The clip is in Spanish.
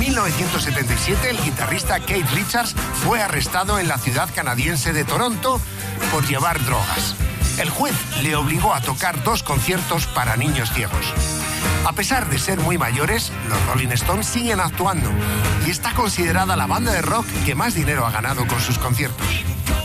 1977, el guitarrista Keith Richards fue arrestado en la ciudad canadiense de Toronto por llevar drogas. El juez le obligó a tocar 2 conciertos para niños ciegos. A pesar de ser muy mayores, los Rolling Stones siguen actuando y está considerada la banda de rock que más dinero ha ganado con sus conciertos.